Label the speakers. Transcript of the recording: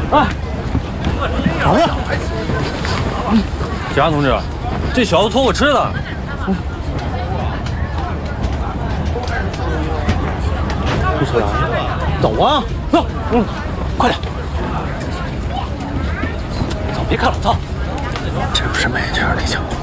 Speaker 1: 哎，啥呀？
Speaker 2: 警察同志，这小子偷我吃的。
Speaker 1: 不吃了，走啊！走，快点。走，别看了，走。
Speaker 3: 这不是美娟那小子。